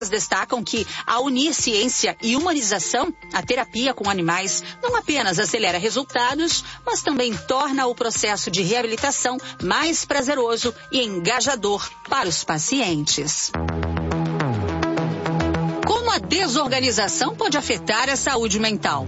destacam que, ao unir ciência e humanização, a terapia com animais não apenas acelera resultados, mas também torna o processo de reabilitação mais prazeroso e engajador para os pacientes. Como a desorganização pode afetar a saúde mental?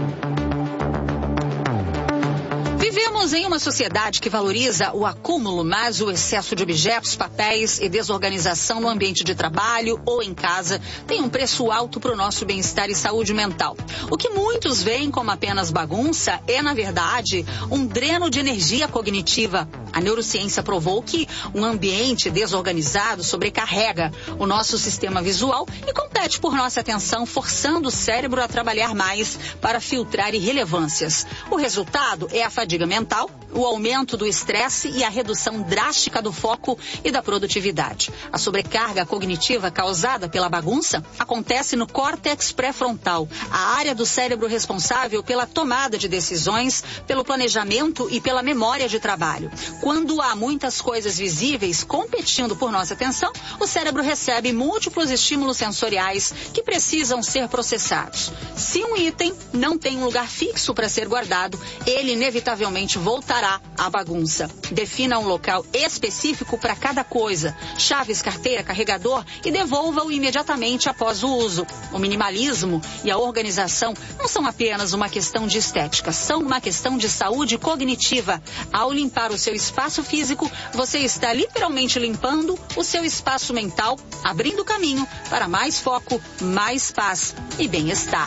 Vivemos em uma sociedade que valoriza o acúmulo, mas o excesso de objetos, papéis e desorganização no ambiente de trabalho ou em casa tem um preço alto para o nosso bem-estar e saúde mental. O que muitos veem como apenas bagunça é, na verdade, um dreno de energia cognitiva. A neurociência provou que um ambiente desorganizado sobrecarrega o nosso sistema visual e compete por nossa atenção, forçando o cérebro a trabalhar mais para filtrar irrelevâncias. O resultado é a fadiga mental, o aumento do estresse e a redução drástica do foco e da produtividade. A sobrecarga cognitiva causada pela bagunça acontece no córtex pré-frontal, a área do cérebro responsável pela tomada de decisões, pelo planejamento e pela memória de trabalho. Quando há muitas coisas visíveis competindo por nossa atenção, o cérebro recebe múltiplos estímulos sensoriais que precisam ser processados. Se um item não tem um lugar fixo para ser guardado, ele inevitavelmente voltará à bagunça. Defina um local específico para cada coisa, chaves, carteira, carregador, e devolva-o imediatamente após o uso. O minimalismo e a organização não são apenas uma questão de estética, são uma questão de saúde cognitiva. Ao limpar o seu espaço físico, você está literalmente limpando o seu espaço mental, abrindo caminho para mais foco, mais paz e bem-estar.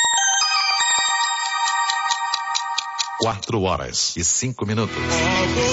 4 horas e 5 minutos.